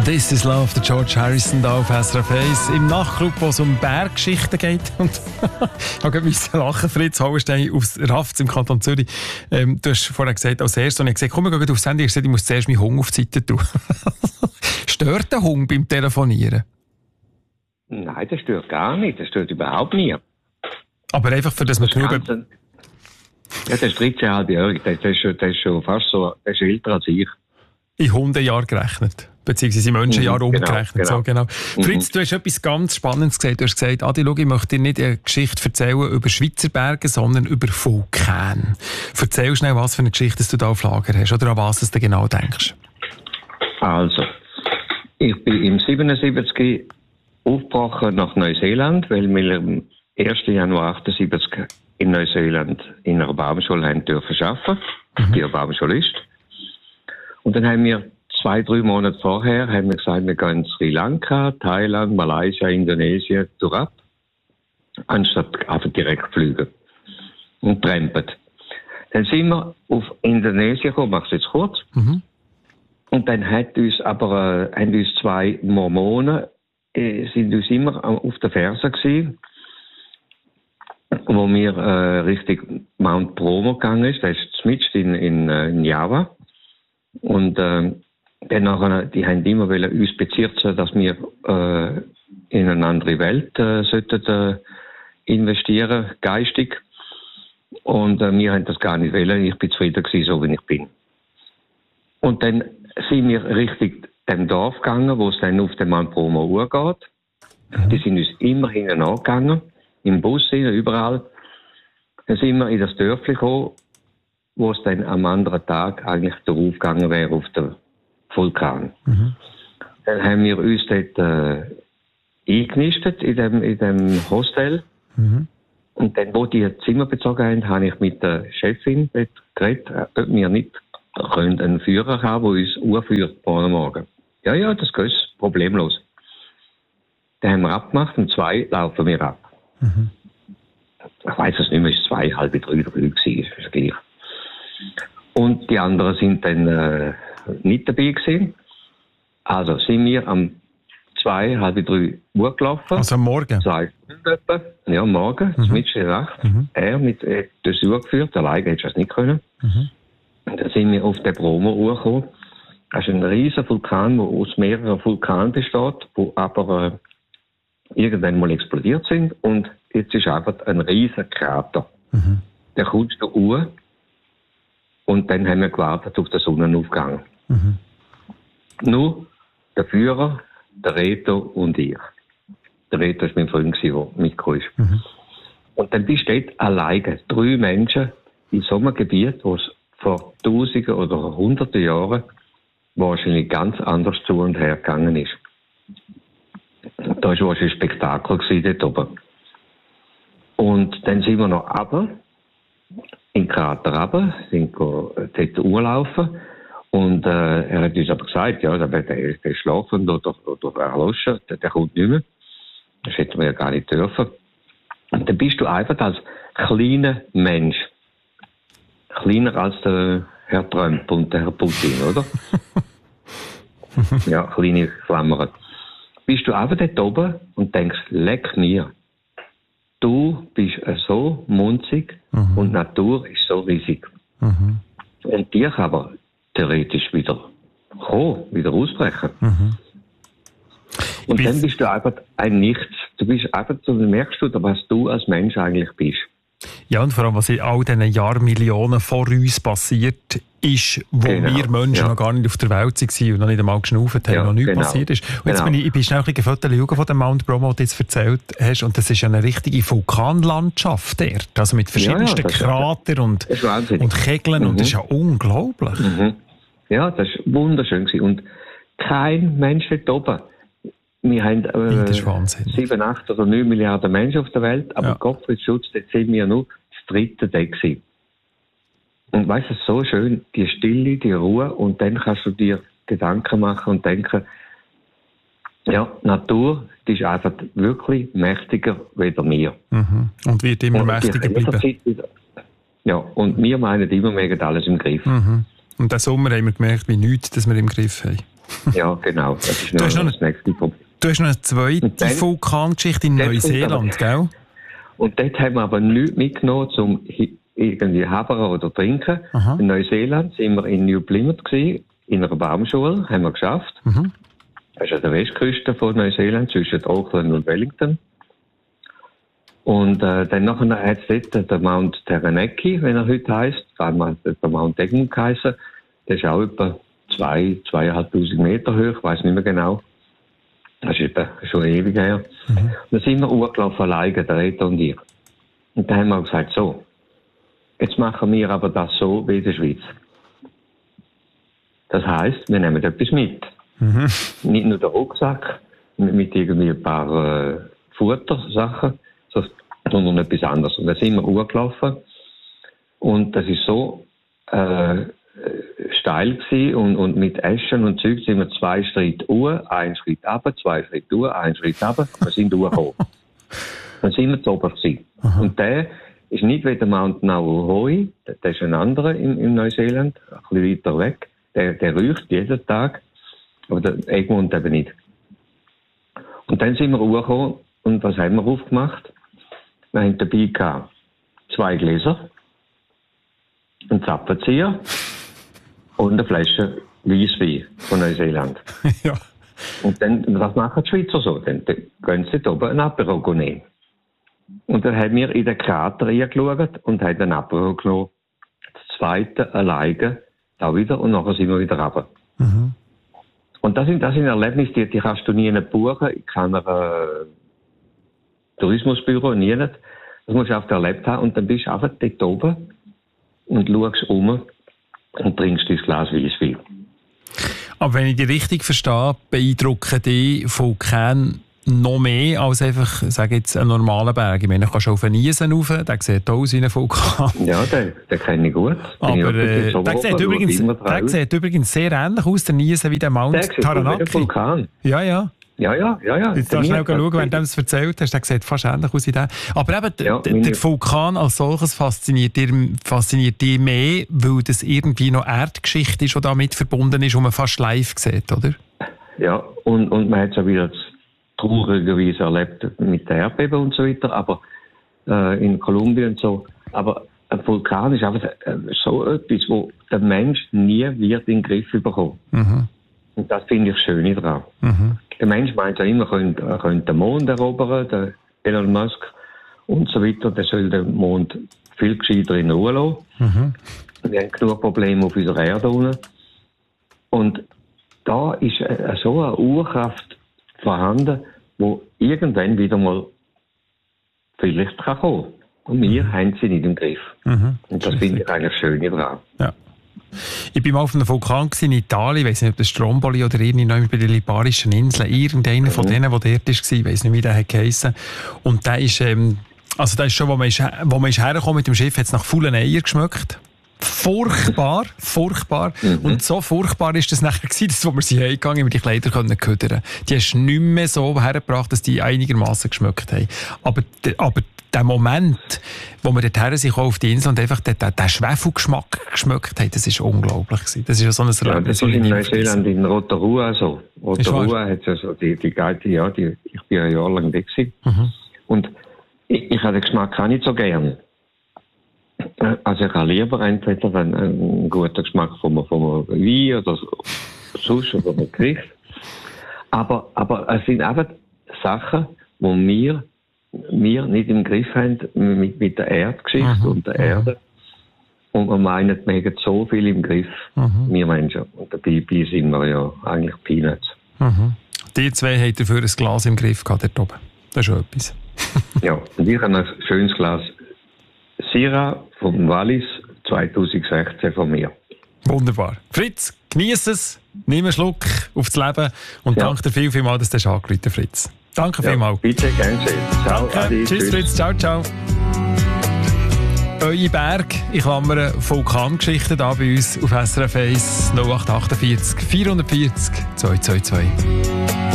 This is Love, der George Harrison da auf SRF 1 im Nachtclub, wo es um Berggeschichten geht. Und ich habe gerade lachen, Fritz Hauenstein aus Rafts im Kanton Zürich. Du hast vorher gesagt, als erstes, und ich habe gesagt, komm, wir gehen aufs Handy. Ich habe gesagt, ich muss zuerst meinen Hunger auf die Seite tun. Stört der Hunger beim Telefonieren? Nein, das stört gar nicht. Das stört überhaupt nie. Aber einfach für das man genug... Ja, das ist 13,5-jährig. Das ist schon fast so, das ist älter als ich. In Hundejahr gerechnet. Beziehungsweise in Menschenjahr umgerechnet. Genau. So, genau. Fritz, du hast etwas ganz Spannendes gesagt. Du hast gesagt, Adi, schau, ich möchte dir nicht eine Geschichte erzählen über Schweizer Berge, sondern über Vulkane. Erzähl schnell, was für eine Geschichte du da auf Lager hast oder an was du genau denkst. Also, ich bin im 77 aufgebrochen nach Neuseeland, weil wir am 1. Januar 78 in Neuseeland in einer Baumschule haben dürfen arbeiten. Ich bin ja Baumschulist. Und dann haben wir 2-3 Monate vorher haben wir gesagt, wir gehen in Sri Lanka, Thailand, Malaysia, Indonesien durch, anstatt einfach direkt fliegen und trampen. Dann sind wir auf Indonesien gekommen, mach es jetzt kurz. Und dann haben uns 2 Mormonen sind uns immer auf der Ferse gewesen, wo wir Richtung Mount Bromo gegangen ist. Das ist mitten in Java. Und dann nachher, die haben immer uns bezirzen, dass wir in eine andere Welt sollten investieren, geistig. Und wir haben das gar nicht wollen. Ich bin zufrieden gewesen, so wie ich bin. Und dann sind wir Richtung dem Dorf gegangen, wo es dann auf den Mount Bromo geht. Die sind uns immer hinten angegangen, im Bus, überall. Dann sind wir in das Dörfli gekommen, wo es dann am anderen Tag eigentlich darauf gegangen wäre, auf den Vulkan. Dann haben wir uns dort eingenistet in dem Hostel. Und dann, wo die Zimmer bezogen haben, habe ich mit der Chefin geredet, ob wir nicht einen Führer haben, der uns urführt morgen. Ja, das geht problemlos. Dann haben wir abgemacht, um 2 laufen wir ab. Ich weiss es nicht mehr, es war 2, halb 3 gewesen, ist gleich. Und die anderen sind dann nicht dabei gewesen. Also sind wir am 2, halb 3 Uhr gelaufen. Also am Morgen? 2 Stunden etwa. Ja, am Morgen, mitten in der Nacht. Er mit das Uhr geführt, alleine hätte ich das nicht können. Und dann sind wir auf den Bromo gekommen. Das ist ein riesiger Vulkan, der aus mehreren Vulkanen besteht, die aber irgendwann mal explodiert sind. Und jetzt ist einfach ein riesiger Krater. Der kommt da hoch. Und dann haben wir gewartet auf den Sonnenaufgang. Nur der Führer, der Reto und ich. Der Reto war mein Freund, der mitgekommen ist. Und dann bist du dort alleine, 3 Menschen in so einem Gebiet, wo es vor Tausenden oder Hunderten Jahren wahrscheinlich ganz anders zu und her gegangen ist. Da war wahrscheinlich ein Spektakel dort oben. Und dann sind wir noch runter, in den Krater runter, sind dort urlaufen. Und er hat uns aber gesagt, ja, der ist schlafend oder erloschen, der kommt nicht mehr. Das hätten wir ja gar nicht dürfen. Und dann bist du einfach als kleiner Mensch, kleiner als der Herr Trump und der Herr Putin, oder? Ja, kleine Klammern. Bist du einfach dort oben und denkst, leck mir. Du bist so munzig und die Natur ist so riesig. Und die kann aber theoretisch wieder kommen, wieder ausbrechen. Und dann bist du einfach ein Nichts. Du merkst du, was du als Mensch eigentlich bist. Ja, und vor allem, was in all diesen Jahrmillionen vor uns passiert ist, wo wir Menschen noch gar nicht auf der Welt waren und noch nicht einmal geschnauft haben, noch nichts passiert ist. Und jetzt bin ich schnell ein bisschen schauen von dem Mount Bromo, den du jetzt erzählt hast, und das ist ja eine richtige Vulkanlandschaft dort, also mit verschiedensten Kratern und Kegeln, und das ist ja unglaublich. Ja, das war wunderschön gewesen. Und kein Mensch dort oben. Wir haben 7, 8 oder 9 Milliarden Menschen auf der Welt, aber Gottfried-Schutz, dort sind wir nur das 3. Deck gewesen. Und weißt du, so schön, die Stille, die Ruhe, und dann kannst du dir Gedanken machen und denken, ja, die Natur, die ist einfach wirklich mächtiger wie wir. Und wird immer mächtiger bleiben. Ja, und wir meinen immer, wir haben alles im Griff. Und diesen Sommer haben wir gemerkt, wie nichts, dass wir im Griff haben. Ja, genau. Das ist das nächste Problem. Du hast noch eine zweite Vulkangeschichte in Neuseeland, gell? Und dort haben wir aber nichts mitgenommen, um irgendwie Habern oder trinken. Aha. In Neuseeland sind wir in New Plymouth gewesen, in einer Baumschule, haben wir geschafft. Mhm. Das ist an der Westküste von Neuseeland, zwischen Auckland und Wellington. Und dann nachher hat es dort den Mount Taranaki, wenn er heute heisst, einmal der Mount Egmont geheissen. Der ist auch etwa 2.500 Meter hoch, ich weiss nicht mehr genau. Das ist schon ewig her. Mhm. Dann sind wir hochgelaufen alleine, der Reto und ich. Und dann haben wir gesagt, so, jetzt machen wir aber das so wie in der Schweiz. Das heisst, wir nehmen etwas mit. Mhm. Nicht nur den Rucksack mit irgendwie ein paar Futtersachen, sondern etwas anderes. Und dann sind wir hochgelaufen. Und das ist so steil gewesen und mit Eschen und Zeug sind wir 2 Schritte hoch, 1 Schritt runter, 2 Schritte hoch, 1 Schritt runter. Wir sind hochgekommen. Dann sind wir zu oben gewesen. Aha. Und der ist nicht wie der Mount Nauhoi, der ist ein anderer in Neuseeland, ein bisschen weiter weg. Der riecht jeden Tag, aber der Egmont eben nicht. Und dann sind wir hochgekommen und was haben wir aufgemacht? Wir haben dabei gehabt 2 Gläser, einen Zapfenzieher und eine Flasche Weisswein von Neuseeland. Ja. Und dann, was machen die Schweizer so? Dann gehen sie da oben ein Apero nehmen. Und dann haben wir in den Krater reingeschaut und haben den Apero genommen. Das zweite alleine, da wieder, und nachher sind wir wieder runter. Mhm. Und das sind Erlebnisse, die kannst du nie buchen, in keiner Tourismusbüro, nie nicht. Das musst du einfach erlebt haben und dann bist du einfach dort oben und schaust um und trinkst dein Glas Weisswein. Aber wenn ich dich richtig verstehe, beeindrucken die Vulkane noch mehr als einfach, sage jetzt, einen normalen Berg. Ich meine, du kannst auf einen Niesen rauf, der sieht aus wie ein Vulkan. Ja, den kenne ich gut. Aber der sieht übrigens sehr ähnlich aus, der Niesen, wie der Mount Taranaki. Der Vulkan. Ja. Ja. Jetzt darfst du schnell schauen, wenn du es erzählt hast, der sieht fast ähnlich aus wie der. Aber eben, der Vulkan als solches fasziniert dich mehr, weil das irgendwie noch Erdgeschichte ist, die damit verbunden ist und man fast live sieht, oder? Ja, und man hat es ja wieder traurigerweise erlebt mit der Erdbeben und so weiter, aber in Kolumbien und so. Aber ein Vulkan ist einfach so etwas, wo der Mensch nie wird in den Griff bekommen. Mhm. Und das finde ich schön daran. Mhm. Der Mensch meint ja immer, er könnte den Mond erobern, der Elon Musk und so weiter. Der soll den Mond viel gescheiter in Ruhe lassen. Mhm. Wir haben genug Probleme auf unserer Erde unten. Und da ist so eine Urkraft vorhanden, wo irgendwann wieder mal vielleicht kommen kann. Und wir haben sie nicht im Griff. Mhm. Und das finde ich eigentlich schön daran. Ja. Ich war mal auf einem Vulkan in Italien, ich weiss nicht, ob das Stromboli oder irgendjemand bei den Liparischen Inseln, irgendeiner von denen, der dort war, ich weiss nicht, wie der heissen. Und der ist, also der ist schon, wo man ist hergekommen mit dem Schiff, hat es nach faulen Eier geschmeckt. Furchtbar. Mhm. Und so furchtbar ist das nachher gewesen, dass, wo wir sie heimgegangen, wir die Kleider können ködern. Die hast du nicht mehr so hergebracht, dass die einigermaßen geschmeckt haben. Aber der Moment, wo wir dorthin sind auf die Insel und einfach den Schwefelgeschmack geschmeckt haben, das war unglaublich gewesen. Das ist ja so ein Erlebnis. Ja, das ist in Neuseeland, in Rotorua so. Rotorua hat ja so die Geite, ja, ich bin ein Jahr lang weg gewesen. Mhm. Und ich habe den Geschmack auch nicht so gern. Also ich habe lieber entweder einen guten Geschmack vom Wein oder sonst oder einem Gericht. Aber es sind einfach Sachen, die wir nicht im Griff haben mit der Erdgeschichte und der Erde. Und wir meinen, wir haben so viel im Griff, wir Menschen. Und dabei sind wir ja eigentlich Peanuts. Mhm. Die zwei haben dafür ein Glas im Griff gehabt, dort oben. Das ist schon etwas. Ja, und ich habe ein schönes Glas Syrah vom Wallis 2016 von mir. Wunderbar. Fritz, genieß es, nimm einen Schluck aufs Leben und danke dir vielmals, dass du angerufen hast, Fritz. Danke vielmals. Bitte, gerne schön. Ciao, Adi, tschüss, Fritz, ciao. Eure Berg, ich klammere Vulkangeschichten da bei uns auf SRF 1 0848 440 222.